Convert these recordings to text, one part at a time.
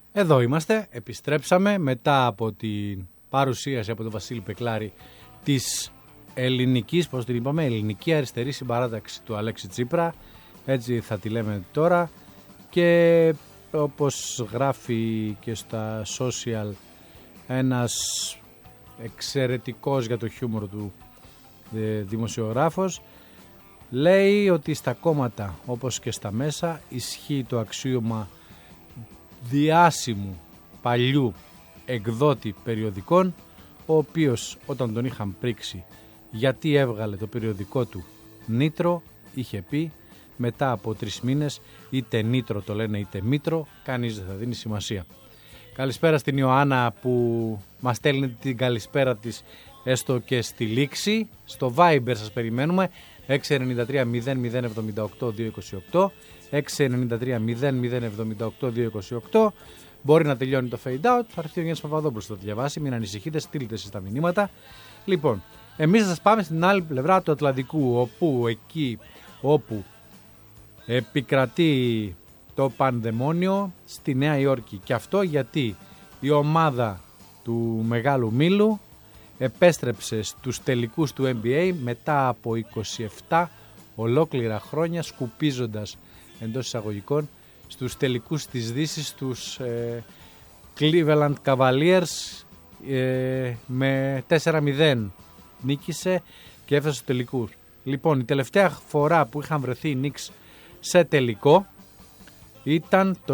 Εδώ είμαστε, επιστρέψαμε μετά από την παρουσίαση από τον Βασίλη Πεκλάρη της ελληνικής, πώς την είπαμε, ελληνική αριστερή συμπαράταξη του Αλέξη Τσίπρα, έτσι θα τη λέμε τώρα, και όπως γράφει και στα social ένας εξαιρετικός για το χιούμορ του δημοσιογράφος, λέει ότι στα κόμματα όπως και στα μέσα ισχύει το αξίωμα διάσημου παλιού εκδότη περιοδικών, ο οποίος όταν τον είχαν πρίξει γιατί έβγαλε το περιοδικό του Νήτρο, είχε πει μετά από 3 μήνες, είτε Νήτρο το λένε είτε Μήτρο, κανείς δεν θα δίνει σημασία. Καλησπέρα στην Ιωάννα που μας στέλνει την καλησπέρα της έστω και στη λήξη. Στο Viber σας περιμένουμε 693 0078 228, 693 0078 228. Μπορεί να τελειώνει το fade out, θα έρθει ο Γιάννης Παπαδόπουλος θα το διαβάσει, μην ανησυχείτε, στείλτε εσείς τα μηνύματα. Λοιπόν, εμείς θα σας πάμε στην άλλη πλευρά του Ατλαντικού, εκεί όπου επικρατεί το πανδαιμόνιο, στη Νέα Υόρκη. Και αυτό γιατί η ομάδα του Μεγάλου Μήλου επέστρεψε στους τελικούς του NBA μετά από 27 ολόκληρα χρόνια, σκουπίζοντας εντός εισαγωγικών στους τελικούς της Δύσης τους Cleveland Cavaliers, με 4-0 νίκησε και έφτασε στους τελικούς. Λοιπόν, η τελευταία φορά που είχαν βρεθεί οι Knicks σε τελικό ήταν το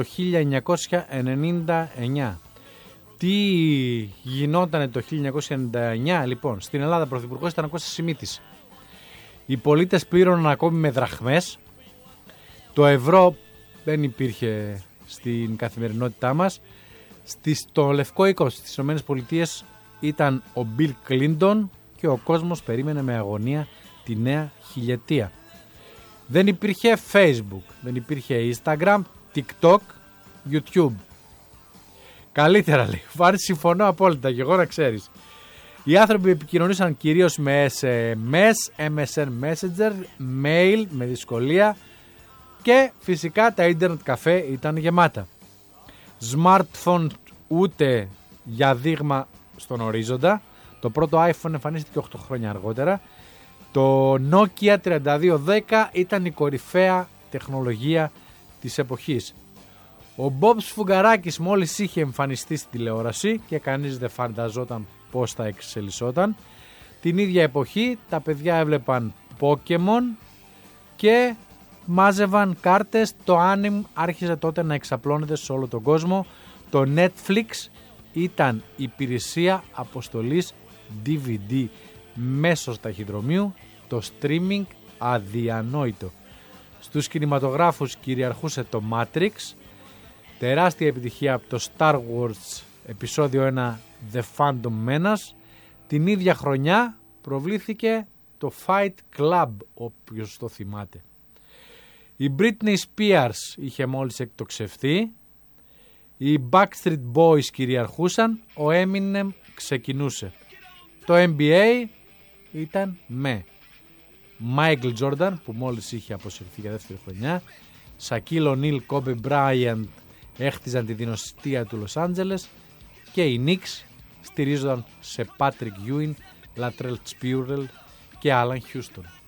1999. Τι γινόταν το 1999? Λοιπόν, στην Ελλάδα πρωθυπουργός ήταν ο Κώστας Σιμίτης. Οι πολίτες πλήρωναν ακόμη με δραχμές. Το ευρώ δεν υπήρχε στην καθημερινότητά μας. Στο Λευκό Οίκο στις ΗΠΑ ήταν ο Μπιλ Κλίντον και ο κόσμος περίμενε με αγωνία τη νέα χιλιετία. Δεν υπήρχε Facebook, δεν υπήρχε Instagram, TikTok, YouTube. Καλύτερα λέει, βάρη συμφωνώ απόλυτα και εγώ να ξέρεις. Οι άνθρωποι επικοινωνήσαν κυρίως με SMS, MSN Messenger, mail με δυσκολία και φυσικά τα ίντερνετ καφέ ήταν γεμάτα. Smartphone ούτε για δείγμα στον ορίζοντα. Το πρώτο iPhone εμφανίστηκε 8 χρόνια αργότερα. Το Nokia 3210 ήταν η κορυφαία τεχνολογία της εποχής. Ο Μπόμπ Σφουγγαράκης μόλις είχε εμφανιστεί στην τηλεόραση και κανείς δεν φανταζόταν πώς θα εξελισσόταν. Την ίδια εποχή τα παιδιά έβλεπαν Pokemon και μάζευαν κάρτες. Το Anime άρχισε τότε να εξαπλώνεται σε όλο τον κόσμο. Το Netflix ήταν υπηρεσία αποστολής DVD μέσω ταχυδρομείου. Το streaming αδιανόητο. Στους κινηματογράφους κυριαρχούσε το Matrix. Τεράστια επιτυχία από το Star Wars επεισόδιο 1 The Phantom Menace. Την ίδια χρονιά προβλήθηκε το Fight Club, όποιος το θυμάται. Η Britney Spears είχε μόλις εκτοξευθεί. Οι Backstreet Boys κυριαρχούσαν. Ο Eminem ξεκινούσε. Το NBA ήταν με Michael Jordan που μόλις είχε αποσυρθεί για δεύτερη χρονιά. Shaquille O'Neal, Kobe Bryant έχτιζαν τη δυναστεία του Λος Άντζελες και οι Knicks στηρίζονταν σε Patrick Ewing, Latrell Sprewell και Alan Houston.